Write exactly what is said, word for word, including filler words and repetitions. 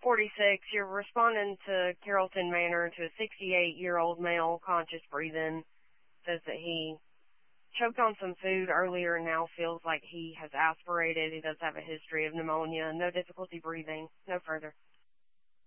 forty-six, you're responding to Carrollton Manor to a sixty-eight-year-old male, conscious breathing. Says that he choked on some food earlier and now feels like he has aspirated. He does have a history of pneumonia, no difficulty breathing, no further.